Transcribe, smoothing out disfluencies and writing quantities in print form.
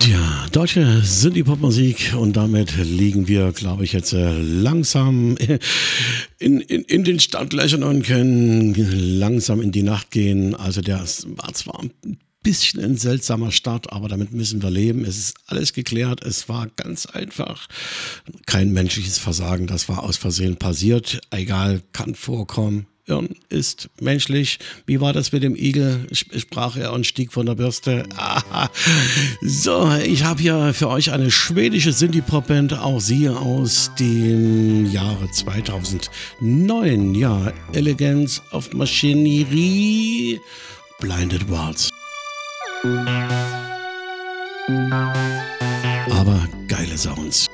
Tja, deutsche Synthie-Pop-Musik und damit liegen wir, glaube ich, jetzt langsam in den Startlöchern und können langsam in die Nacht gehen. Also das war zwar ein bisschen ein seltsamer Start, aber damit müssen wir leben. Es ist alles geklärt, es war ganz einfach. Kein menschliches Versagen, das war aus Versehen passiert. Egal, kann vorkommen. Irren ist menschlich. Wie war das mit dem Igel? Sprach er und stieg von der Bürste. Aha. So, ich habe hier für euch eine schwedische Synthie-Pop-Band, auch sie aus dem Jahre 2009. Ja, Elegance of Machinery, Blinded Words. Aber geile Sounds.